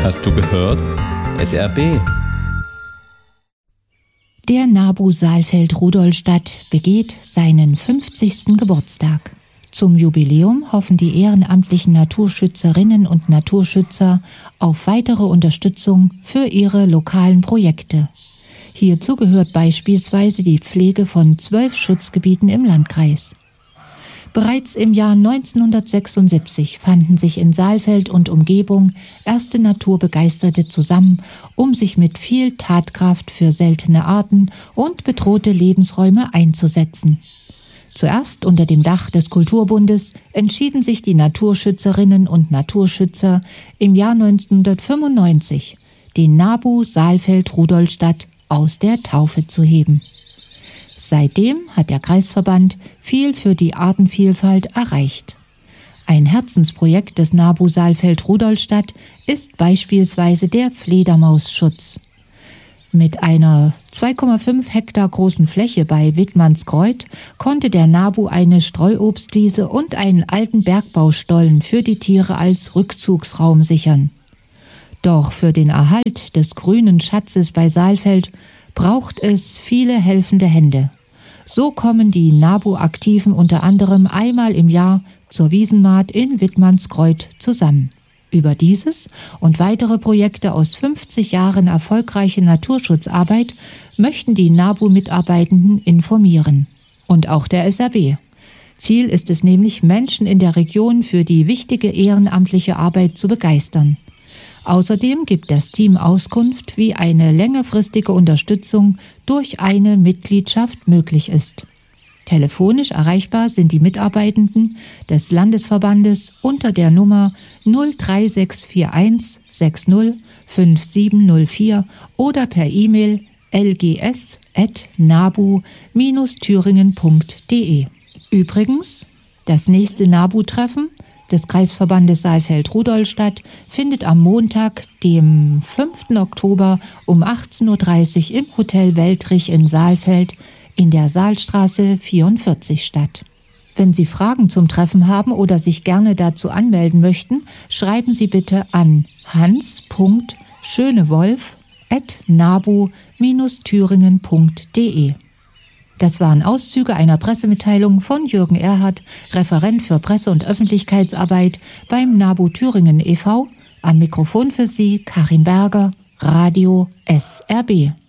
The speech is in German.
Hast du gehört? SRB. Der NABU Saalfeld-Rudolstadt begeht seinen 50. Geburtstag. Zum Jubiläum hoffen die ehrenamtlichen Naturschützerinnen und Naturschützer auf weitere Unterstützung für ihre lokalen Projekte. Hierzu gehört beispielsweise die Pflege von 12 Schutzgebieten im Landkreis. Bereits im Jahr 1976 fanden sich in Saalfeld und Umgebung erste Naturbegeisterte zusammen, um sich mit viel Tatkraft für seltene Arten und bedrohte Lebensräume einzusetzen. Zuerst unter dem Dach des Kulturbundes entschieden sich die Naturschützerinnen und Naturschützer im Jahr 1995, den NABU Saalfeld-Rudolstadt aus der Taufe zu heben. Seitdem hat der Kreisverband viel für die Artenvielfalt erreicht. Ein Herzensprojekt des NABU Saalfeld-Rudolstadt ist beispielsweise der Fledermausschutz. Mit einer 2,5 Hektar großen Fläche bei Wittmannskreuth konnte der NABU eine Streuobstwiese und einen alten Bergbaustollen für die Tiere als Rückzugsraum sichern. Doch für den Erhalt des grünen Schatzes bei Saalfeld braucht es viele helfende Hände. So kommen die NABU-Aktiven unter anderem einmal im Jahr zur Wiesenmahd in Wittmannskreuth zusammen. Über dieses und weitere Projekte aus 50 Jahren erfolgreiche Naturschutzarbeit möchten die NABU-Mitarbeitenden informieren. Und auch der SRB. Ziel ist es nämlich, Menschen in der Region für die wichtige ehrenamtliche Arbeit zu begeistern. Außerdem gibt das Team Auskunft, wie eine längerfristige Unterstützung durch eine Mitgliedschaft möglich ist. Telefonisch erreichbar sind die Mitarbeitenden des Landesverbandes unter der Nummer 03641 60 5704 oder per E-Mail lgs@nabu-thüringen.de. Übrigens, das nächste NABU-Treffen des Kreisverbandes Saalfeld-Rudolstadt findet am Montag, dem 5. Oktober um 18.30 Uhr im Hotel Weltrich in Saalfeld in der Saalstraße 44 statt. Wenn Sie Fragen zum Treffen haben oder sich gerne dazu anmelden möchten, schreiben Sie bitte an hans.schönewolf@nabu-thüringen.de. Das waren Auszüge einer Pressemitteilung von Jürgen Erhardt, Referent für Presse- und Öffentlichkeitsarbeit beim NABU Thüringen e.V. Am Mikrofon für Sie Karin Berger, Radio SRB.